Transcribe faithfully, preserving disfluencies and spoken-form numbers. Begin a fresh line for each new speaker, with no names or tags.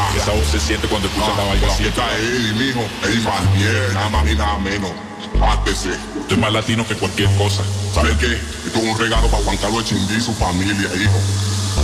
Esa voz se siente cuando escuchas la vaina así.
Esta es Eddie, mijo. Eddie más bien, nada más ni nada menos. Pátese.
Esto es más latino que cualquier cosa.
¿Sabes qué? Esto es un regalo para Juan Carlos Chindí y su familia, hijo.